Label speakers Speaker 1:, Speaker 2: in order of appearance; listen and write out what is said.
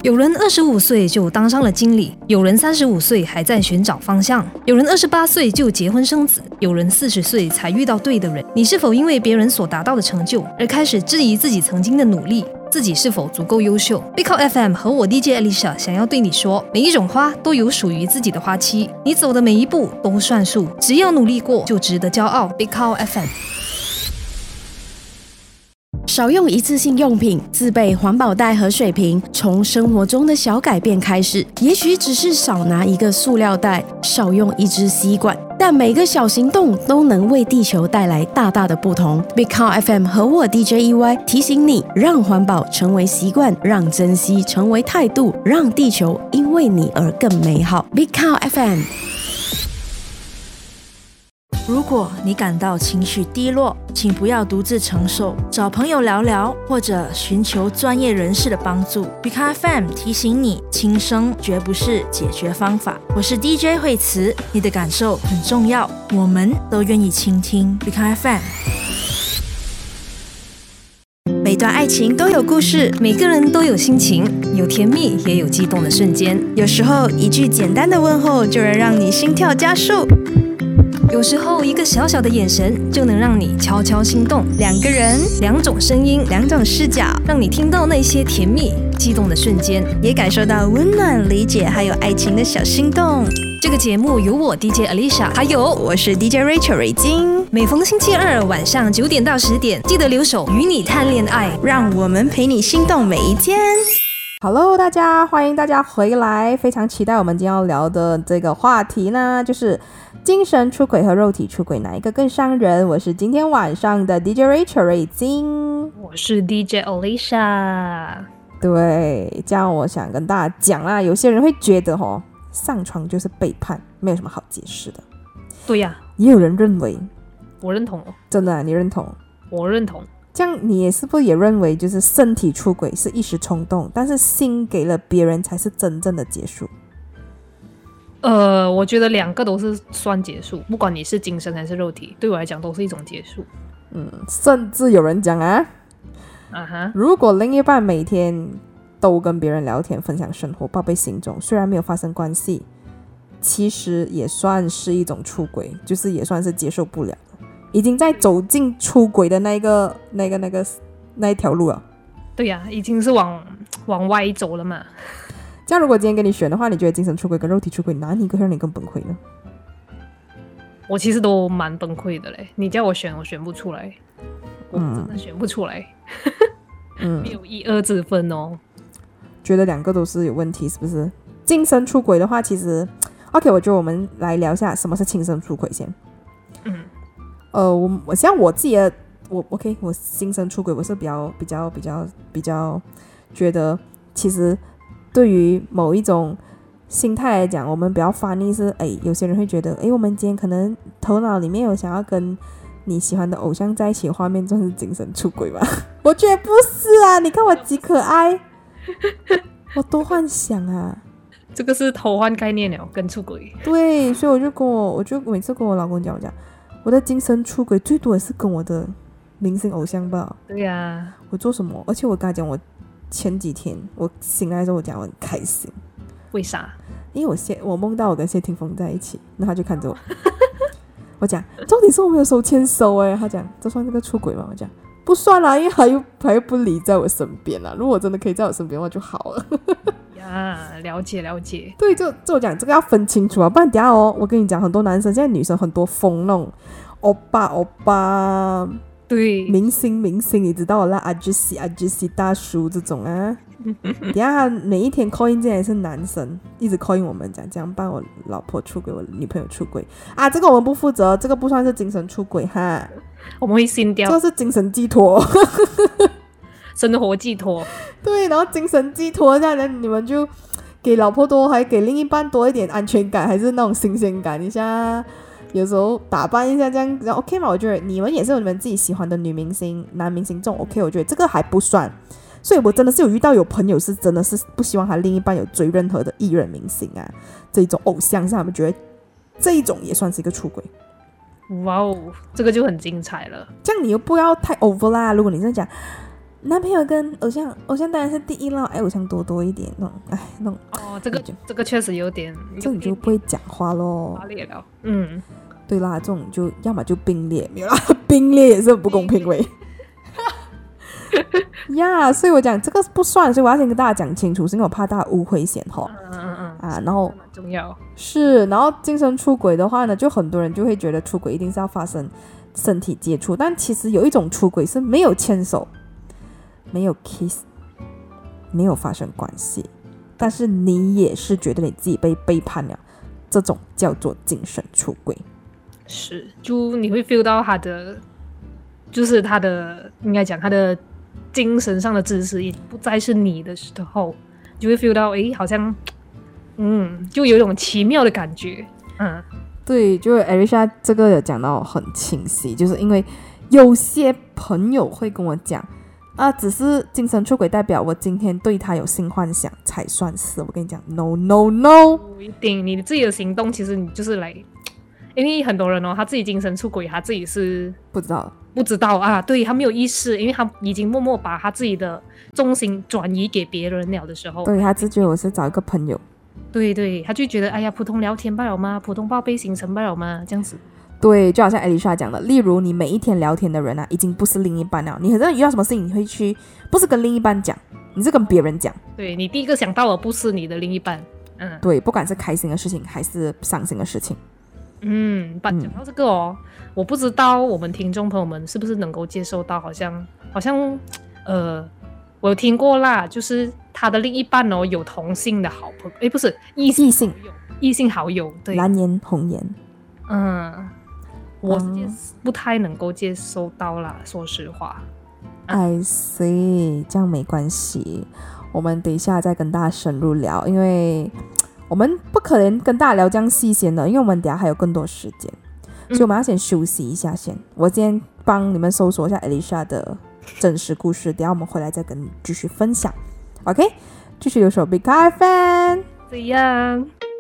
Speaker 1: 有人25岁就当上了经理，有人35岁还在寻找方向，有人28岁就结婚生子，有人40岁才遇到对的人。你是否因为别人所达到的成就而开始质疑自己曾经的努力？自己是否足够优秀？ Big Cow FM 和我 DJ Alicia 想要对你说，每一种花都有属于自己的花期，你走的每一步都算数，只要努力过就值得骄傲。 Big Cow FM。
Speaker 2: 少用一次性用品，自备环保袋和水瓶，从生活中的小改变开始。也许只是少拿一个塑料袋，少用一支吸管，但每个小行动都能为地球带来大大的不同。Big Cow FM 和我 DJ EY 提醒你，让环保成为习惯，让珍惜成为态度，让地球因为你而更美好。Big Cow FM。
Speaker 3: 如果你感到情绪低落，请不要独自承受，找朋友聊聊，或者寻求专业人士的帮助。Big Cow FM 提醒你，轻生绝不是解决方法。我是 DJ 惠慈，你的感受很重要，我们都愿意倾听。Big Cow FM。每段爱情都有故事，
Speaker 1: 每个人都有心情，有甜蜜也有激动的瞬间。
Speaker 3: 有时候一句简单的问候就能让你心跳加速，
Speaker 1: 有时候一个小小的眼神就能让你悄悄心动。
Speaker 3: 两个人，
Speaker 1: 两种声音，
Speaker 3: 两种视角，
Speaker 1: 让你听到那些甜蜜激动的瞬间，
Speaker 3: 也感受到温暖、理解还有爱情的小心动。
Speaker 1: 这个节目由我 DJ Alicia 还有
Speaker 3: 我是 DJ Rachel 瑞金，
Speaker 1: 每逢星期二晚上9点到10点，记得留守与你谈恋爱，
Speaker 3: 让我们陪你心动每一天。
Speaker 4: Hello， 大家欢迎大家回来，非常期待我们今天要聊的这个话题呢，就是精神出轨和肉体出轨哪一个更伤人？我是今天晚上的 DJ Rachel 瑞金，
Speaker 1: 我是 DJ Alicia。
Speaker 4: 对，这样我想跟大家讲啦，有些人会觉得上床就是背叛，没有什么好解释的。
Speaker 1: 对呀，
Speaker 4: 也有人认为，
Speaker 1: 我认同。
Speaker 4: 真的啊，你认同？
Speaker 1: 我认同。
Speaker 4: 这样你也是不是也认为，就是身体出轨是一时冲动，但是心给了别人才是真正的结束？
Speaker 1: 我觉得两个都是算结束，不管你是精神还是肉体，对我来讲都是一种结束。
Speaker 4: 甚至有人讲如果另一半每天都跟别人聊天，分享生活，报备行踪，虽然没有发生关系，其实也算是一种出轨，就是也算是接受不了的，已经在走进出轨的那一条路了。
Speaker 1: 对呀，已经是往歪走了嘛。
Speaker 4: 这样如果今天跟你选的话，你觉得精神出轨跟肉体出轨哪一个让你更崩溃呢？
Speaker 1: 我其实都蛮崩溃的嘞，你叫我选，我选不出来，我真的选不出来。没有一二之分哦。
Speaker 4: 觉得两个都是有问题，是不是？精神出轨的话，其实 OK， 我觉得我们来聊一下什么是精神出轨先。我像我自己的我精神出轨，我是比较觉得，其实对于某一种心态来讲，我们比较翻译是，有些人会觉得，我们今天可能头脑里面有想要跟你喜欢的偶像在一起的画面，算是精神出轨吧？我觉得不是啊，你看我几可爱，我多幻想啊。
Speaker 1: 这个是偷换概念了，跟出轨。
Speaker 4: 对，所以我就每次跟我老公讲，我的精神出轨最多也是跟我的明星偶像吧。
Speaker 1: 对呀，
Speaker 4: 我做什么？而且我跟他讲，我前几天我醒来的时候，我讲我很开心。
Speaker 1: 为啥？
Speaker 4: 因为我梦到我跟谢霆锋在一起，然后他就看着我，我讲重点是我没有手牵手他讲这算这个出轨吗？我讲不算啦，因为他又不理在我身边啦。如果真的可以在我身边的话就好了。
Speaker 1: 呀，了解。
Speaker 4: 对，就我讲这个要分清楚啊，不然等一下我跟你讲，很多男生现在女生很多疯那种欧巴，
Speaker 1: 对，
Speaker 4: 明星，你知道啦，阿吉西大叔这种啊。等一下他每一天 call in 进来是男生，一直 call in 我们讲这样帮我老婆出轨，我女朋友出轨啊，这个我们不负责，这个不算是精神出轨哈，
Speaker 1: 我们会信掉，
Speaker 4: 这是精神寄托。
Speaker 1: 生活寄托。
Speaker 4: 对，然后精神寄托这样，你们就给老婆多，还给另一半多一点安全感，还是那种新鲜感一下，有时候打扮一下这样 OK 嘛？我觉得你们也是有你们自己喜欢的女明星男明星这种 OK， 我觉得这个还不算。所以我真的是有遇到有朋友是真的是不希望他另一半有追任何的艺人明星啊，这一种偶像是他们觉得这一种也算是一个出轨。
Speaker 1: 哇哦，这个就很精彩了。
Speaker 4: 这样你又不要太 over 啦，如果你是讲男朋友跟偶像当然是第一啦，偶像多一点那种，那种
Speaker 1: 哦，这个确实有点，
Speaker 4: 这你就不会讲话咯。
Speaker 1: 发裂了，
Speaker 4: 对啦，这种就要么就并列，没有啦，并列也是很不公平喂。呀，所以我讲这个不算，所以我要先跟大家讲清楚，是因为我怕大家误会先吼。然后
Speaker 1: 蛮重要
Speaker 4: 是，然后精神出轨的话呢，就很多人就会觉得出轨一定是要发生身体接触，但其实有一种出轨是没有牵手，没有 kiss， 没有发生关系，但是你也是觉得你自己被背叛了，这种叫做精神出轨。
Speaker 1: 是，就你会 feel 到他的，就是他的应该讲他的精神上的支持已经不再是你的时候，就会 feel 到好像就有一种奇妙的感觉。
Speaker 4: 对，就是 Alicia 这个有讲到很清晰，就是因为有些朋友会跟我讲只是精神出轨代表我今天对他有性幻想才算是。我跟你讲 no no no，
Speaker 1: 不一定，你自己的行动其实你就是来，因为很多人他自己精神出轨，他自己是
Speaker 4: 不知道
Speaker 1: 啊，对，他没有意识，因为他已经默默把他自己的重心转移给别人了的时候，
Speaker 4: 对，他只觉得我是找一个朋友，
Speaker 1: 对，他就觉得哎呀，普通聊天罢了吗？普通报备行程罢了吗？这样子。
Speaker 4: 对，就好像 Alicia 讲的，例如你每一天聊天的人已经不是另一半了，你很像遇到什么事情你会去不是跟另一半讲，你是跟别人讲。
Speaker 1: 对，你第一个想到的不是你的另一半。
Speaker 4: 对，不管是开心的事情还是伤心的事情。
Speaker 1: 讲到这个我不知道我们听众朋友们是不是能够接受到，好像我有听过啦，就是他的另一半有同性的好朋友，不是异性好友，对，
Speaker 4: 蓝颜红颜。
Speaker 1: 我是不太能够接受到啦，说实话。
Speaker 4: I see， 这样没关系，我们等一下再跟大家深入聊，因为我们不可能跟大家聊这样细先的，因为我们等一下还有更多时间，所以我们要先休息一下先。我今天帮你们搜索一下 Alicia 的真实故事，等一下我们回来再跟你继续分享。OK， 继续留守 Big Car Fan，
Speaker 1: 这样。